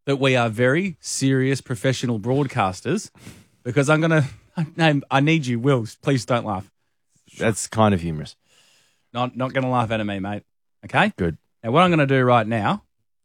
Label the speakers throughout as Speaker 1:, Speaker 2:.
Speaker 1: that we are very serious professional broadcasters because I'm going to I need you, Will. Please don't laugh.
Speaker 2: That's kind of humorous.
Speaker 1: Not going to laugh at me, mate. Okay?
Speaker 2: Good.
Speaker 1: Now, what I'm going to do right now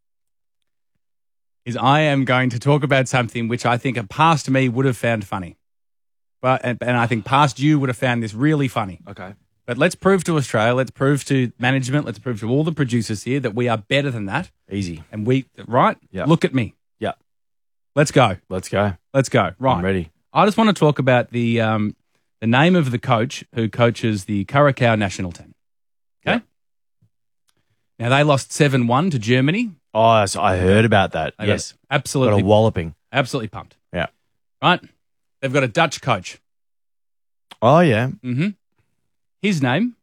Speaker 1: is I am going to talk about something which I think a past me would have found funny. And I think past you would have found this really funny.
Speaker 2: Okay.
Speaker 1: But let's prove to Australia, let's prove to management, let's prove to all the producers here that we are better than that.
Speaker 2: Easy.
Speaker 1: And right?
Speaker 2: Yeah.
Speaker 1: Look at me.
Speaker 2: Yeah.
Speaker 1: Let's go.
Speaker 2: Let's go.
Speaker 1: Let's go. Right.
Speaker 2: I'm ready.
Speaker 1: I just want to talk about the name of the coach who coaches the Curacao national team. Okay?
Speaker 2: Yep.
Speaker 1: Now, they lost 7-1 to Germany.
Speaker 2: Oh, so I heard about that.
Speaker 1: They
Speaker 2: Yes.
Speaker 1: got absolutely
Speaker 2: Got a walloping.
Speaker 1: Absolutely pumped.
Speaker 2: Yeah.
Speaker 1: Right? They've got a Dutch coach.
Speaker 2: Oh, yeah.
Speaker 1: Mm-hmm. His name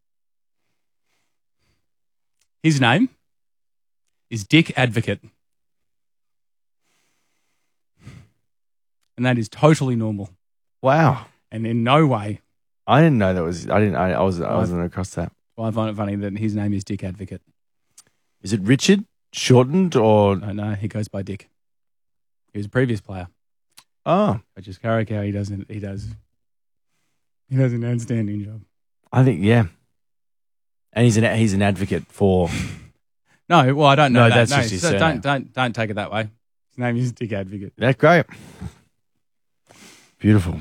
Speaker 1: is Dick Advocate. And that is totally normal.
Speaker 2: Wow.
Speaker 1: And in no way.
Speaker 2: I didn't know that was. I wasn't across that.
Speaker 1: Well, I find it funny that his name is Dick Advocate.
Speaker 2: Is it Richard shortened or?
Speaker 1: No, he goes by Dick. He was a previous player.
Speaker 2: Oh,
Speaker 1: Which is Curacao. He does an outstanding job.
Speaker 2: I think yeah. And he's an advocate for.
Speaker 1: No, well, I don't know.
Speaker 2: No,
Speaker 1: that.
Speaker 2: that's just his
Speaker 1: so
Speaker 2: surname.
Speaker 1: don't take it that way. His name is Dick Advocate.
Speaker 2: That's great. Beautiful.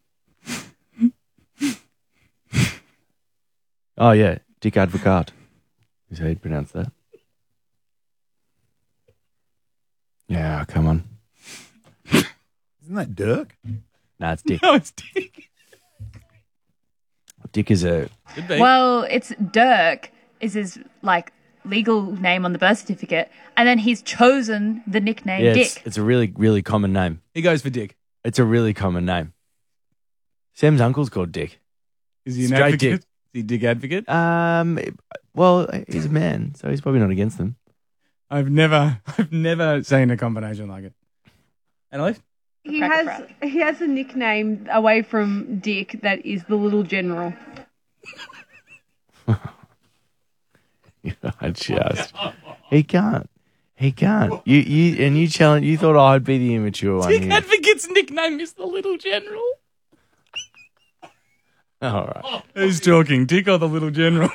Speaker 2: Oh yeah, Dick Advocate. Is how you pronounce that? Yeah, come on.
Speaker 3: Isn't that Dirk?
Speaker 2: Nah, it's Dick.
Speaker 1: No, it's Dick.
Speaker 2: Dick is a.
Speaker 1: Could be.
Speaker 4: Well, it's Dirk is his legal name on the birth certificate, and then he's chosen the nickname
Speaker 2: Yeah,
Speaker 4: Dick.
Speaker 2: it's a really, really common name.
Speaker 1: He goes for Dick.
Speaker 2: It's a really common name. Sam's uncle's called Dick.
Speaker 1: Is he an
Speaker 2: Straight
Speaker 1: advocate?
Speaker 2: Dick.
Speaker 1: Is he Dick Advocate?
Speaker 2: Well, he's a man, so he's probably not against them.
Speaker 1: I've never seen a combination like it. Annalise?
Speaker 5: He has a nickname away from Dick that is the Little General.
Speaker 2: He can't. You challenge. You thought I'd be the immature one.
Speaker 1: Dick
Speaker 2: here.
Speaker 1: Advocate's nickname is the Little General.
Speaker 2: All right.
Speaker 1: Who's talking, Dick or the Little General?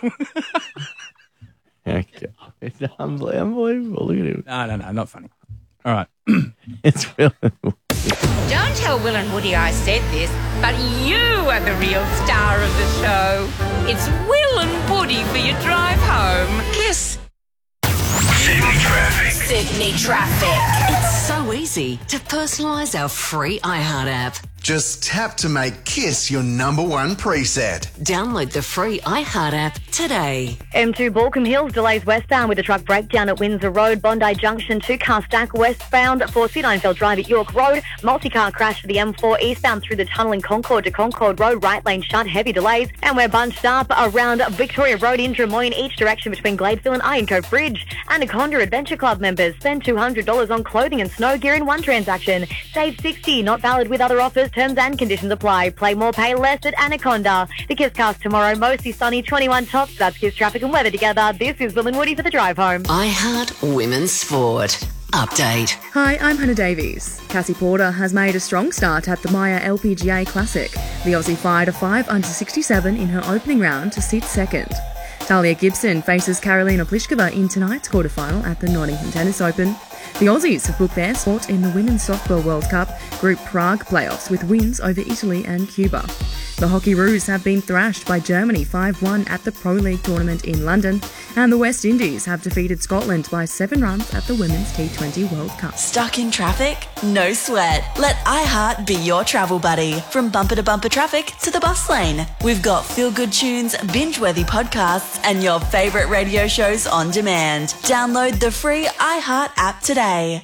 Speaker 2: Okay. It's unbelievable. Look at him.
Speaker 1: No, not funny. All right.
Speaker 2: It's really.
Speaker 6: Don't tell Will and Woody I said this, but you are the real star of the show. It's Will and Woody for your drive home. Kiss.
Speaker 7: Sydney Traffic. It's so easy to personalise our free iHeart app.
Speaker 8: Just tap to make Kiss your number one preset.
Speaker 7: Download the free iHeart app today.
Speaker 9: M2 Balcombe Hills delays westbound with a truck breakdown at Windsor Road, Bondi Junction, 2-car stack westbound for Sidonfeld Drive at York Road. Multi-car crash for the M4 eastbound through the tunnel in Concord to Concord Road, right lane shut, heavy delays. And we're bunched up around Victoria Road in Drummoyne, each direction between Gladesville and Iron Cove Bridge. Anaconda Adventure Club members spend $200 on clothing and snow gear in one transaction. Save $60, not valid with other offers. Terms and conditions apply. Play more, pay less at Anaconda. The Kisscast tomorrow, mostly sunny, 21 tops. That's Kiss traffic and weather together. This is Will and Woody for the drive home.
Speaker 7: iHeart Women's Sport. Update.
Speaker 10: Hi, I'm Hannah Davies. Cassie Porter has made a strong start at the Maya LPGA Classic. The Aussie fired a 5 under 67 in her opening round to sit second. Talia Gibson faces Karolina Pliskova in tonight's quarterfinal at the Nottingham Tennis Open. The Aussies have booked their spot in the Women's Softball World Cup Group Prague playoffs with wins over Italy and Cuba. The Hockeyroos have been thrashed by Germany 5-1 at the Pro League tournament in London, and the West Indies have defeated Scotland by 7 runs at the Women's T20 World Cup.
Speaker 11: Stuck in traffic? No sweat. Let iHeart be your travel buddy. From bumper to bumper traffic to the bus lane. We've got feel-good tunes, binge-worthy podcasts, and your favourite radio shows on demand. Download the free iHeart app today.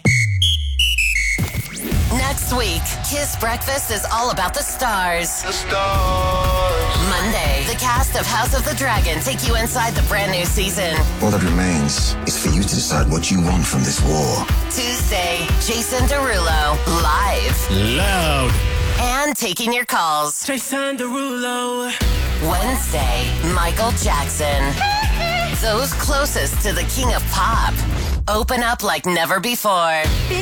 Speaker 7: Next week, Kiss Breakfast is all about the stars. The stars. Monday, the cast of House of the Dragon take you inside the brand new season.
Speaker 8: All that remains is for you to decide what you want from this war.
Speaker 7: Tuesday, Jason Derulo, live.
Speaker 8: Loud.
Speaker 7: And taking your calls.
Speaker 12: Jason Derulo.
Speaker 7: Wednesday, Michael Jackson. Those closest to the king of pop. Open up like never before.